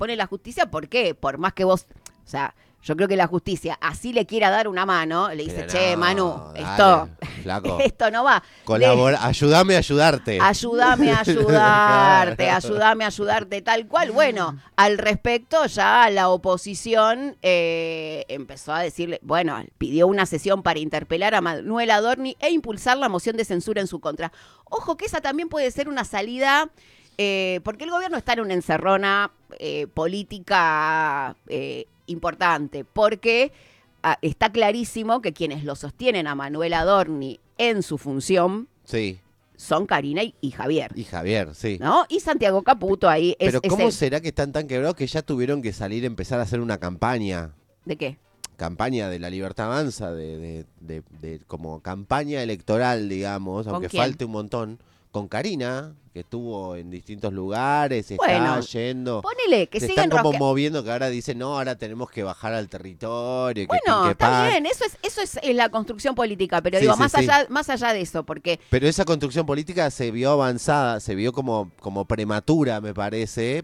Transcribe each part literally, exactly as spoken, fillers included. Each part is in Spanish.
pone la justicia, ¿por qué? Por más que vos, o sea, yo creo que la justicia así le quiera dar una mano, le dice, Pero che, no, Manu, dale, esto, flaco. esto no va. Colabora, le, ayúdame a ayudarte. Ayúdame a ayudarte, ayúdame a ayudarte, tal cual. Bueno, al respecto ya la oposición eh, empezó a decirle, bueno, pidió una sesión para interpelar a Manuel Adorni e impulsar la moción de censura en su contra. Ojo que esa también puede ser una salida... Eh, porque el gobierno está en una encerrona eh, política eh, importante, porque ah, está clarísimo que quienes lo sostienen a Manuel Adorni en su función sí. son Karina y, y Javier. Y Javier, sí. ¿No? Y Santiago Caputo ahí. Es, Pero ¿cómo es el... será que están tan quebrados que ya tuvieron que salir a empezar a hacer una campaña? ¿De qué? Campaña de la Libertad Avanza, de, de, de, de como campaña electoral, digamos, aunque quién? falte un montón. Con Karina, que estuvo en distintos lugares, está bueno, yendo. Ponele, que se sigan están como rosque... moviendo, que ahora dicen, no, ahora tenemos que bajar al territorio. Que bueno, que está pan. bien, eso es eso es, es la construcción política, pero sí, digo, sí, más sí. allá más allá de eso, porque... Pero esa construcción política se vio avanzada, se vio como, como prematura, me parece,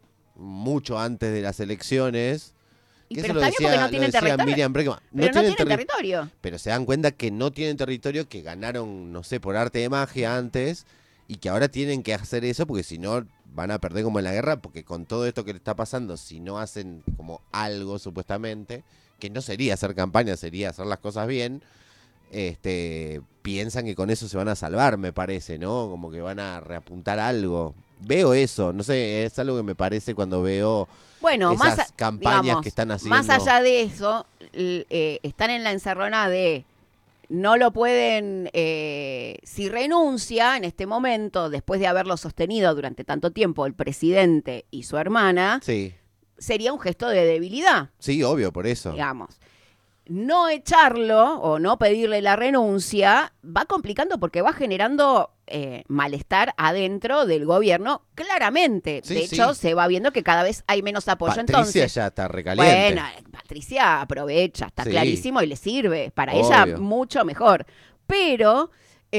mucho antes de las elecciones. Y Que pero eso lo está bien decía, porque no lo tienen decía territorio. Miriam Bregman. Pero no tienen, terri- territorio. Pero se dan cuenta que no tienen territorio, que ganaron, no sé, por arte de magia antes, y que ahora tienen que hacer eso porque si no van a perder como en la guerra, porque con todo esto que le está pasando, si no hacen como algo supuestamente, que no sería hacer campaña, sería hacer las cosas bien, este piensan que con eso se van a salvar, me parece, ¿no? Como que van a reapuntar algo. Veo eso, no sé, es algo que me parece cuando veo bueno, esas más a, campañas digamos, que están haciendo. Más allá de eso, eh, están en la encerrona de no lo pueden, eh, si renuncia en este momento, después de haberlo sostenido durante tanto tiempo el presidente y su hermana, sí. sería un gesto de debilidad. Sí, obvio, por eso. Digamos. No echarlo o no pedirle la renuncia va complicando porque va generando eh, malestar adentro del gobierno, claramente. Sí, de hecho, sí. se va viendo que cada vez hay menos apoyo. Patricia entonces, ya está recaliente. Bueno, Patricia aprovecha, está Sí. clarísimo y le sirve. Para Obvio. ella mucho mejor. Pero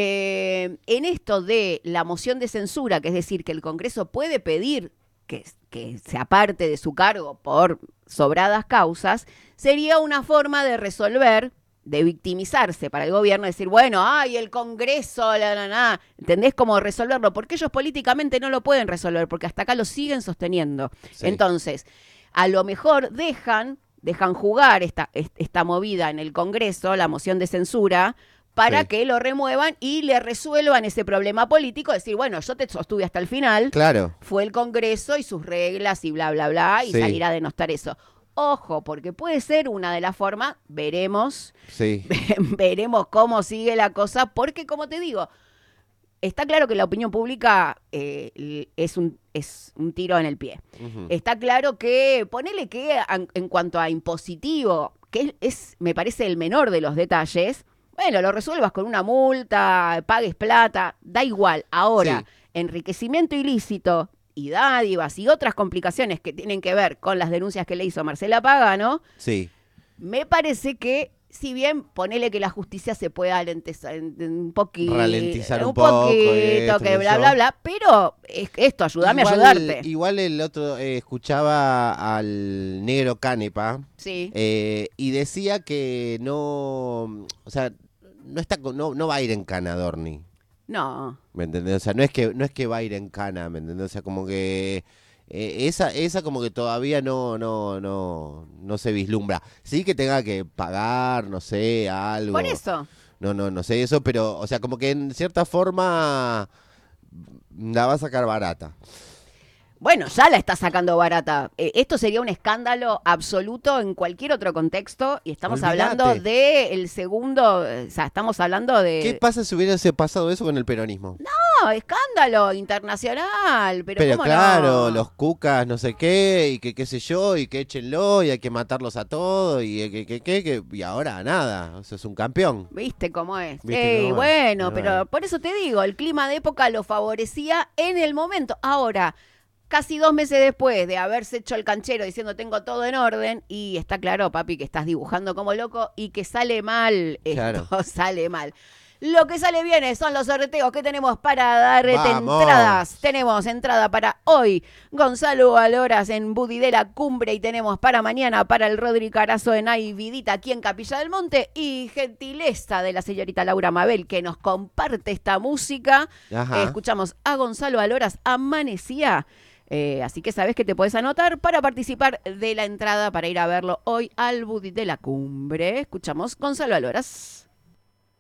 eh, en esto de la moción de censura, que es decir, que el Congreso puede pedir que, que se aparte de su cargo por sobradas causas, sería una forma de resolver, de victimizarse para el gobierno, decir, bueno, ay, el Congreso, la, la, la. ¿Entendés cómo resolverlo? Porque ellos políticamente no lo pueden resolver, porque hasta acá lo siguen sosteniendo. Sí. Entonces, a lo mejor dejan, dejan jugar esta, esta movida en el Congreso, la moción de censura, para Sí. que lo remuevan y le resuelvan ese problema político, decir, bueno, yo te sostuve hasta el final, Claro. fue el Congreso y sus reglas y bla, bla, bla, y Sí. salir a denostar eso. Ojo, porque puede ser una de las formas, veremos, Sí. veremos cómo sigue la cosa, porque como te digo, está claro que la opinión pública eh, es, un, es un tiro en el pie. Uh-huh. Está claro que, ponele que en, en cuanto a impositivo, que es, me parece, el menor de los detalles, bueno, lo resuelvas con una multa, pagues plata, da igual. Ahora, Sí. enriquecimiento ilícito y dádivas y otras complicaciones que tienen que ver con las denuncias que le hizo Marcela Pagano, Sí. me parece que, si bien ponele que la justicia se pueda alentizar un poquito, Ralentizar un un poco, poquito, esto, que que bla, yo. bla, bla, pero es esto, ayúdame igual, a ayudarte. Igual el otro, eh, escuchaba al negro Canepa Sí. eh, y decía que no, o sea, no está, con- no, no va a ir en cana Adorni. No. ¿Me entendés? O sea, no es que no es que va a ir en cana, ¿me entendés? O sea, como que eh, esa esa como que todavía no no no no se vislumbra. Sí que tenga que pagar, no sé, algo. Por eso. No, no, no sé eso, pero o sea, como que en cierta forma la va a sacar barata. Bueno, ya la está sacando barata. Eh, esto sería un escándalo absoluto en cualquier otro contexto y estamos Olvídate. hablando de el segundo, eh, o sea, estamos hablando de... ¿Qué pasa si hubiese pasado eso con el peronismo? No, escándalo internacional, pero, Pero ¿cómo claro, no? los cucas, no sé qué, y que qué sé yo, y que échenlo, y hay que matarlos a todos, y que, que, que, que, y ahora nada, o sea, es un campeón. ¿Viste cómo es? ¿Viste Ey, cómo es? bueno, Ah, pero bueno. por eso te digo, el clima de época lo favorecía en el momento. Ahora, casi dos meses después de haberse hecho el canchero diciendo tengo todo en orden, y está claro, papi, que estás dibujando como loco y que sale mal esto, Claro. sale mal. Lo que sale bien son los sorteos que tenemos para darte Vamos. entradas. Tenemos entrada para hoy, Gonzalo Valoras en Budí de la Cumbre, y tenemos para mañana para el Rodri Carazo en Ay Vidita aquí en Capilla del Monte, y gentileza de la señorita Laura Mabel que nos comparte esta música. Ajá. Eh, escuchamos a Gonzalo Valoras, Amanecía. Eh, así que sabes que te puedes anotar para participar de la entrada para ir a verlo hoy al Budí de la Cumbre. Escuchamos Gonzalo Valoras.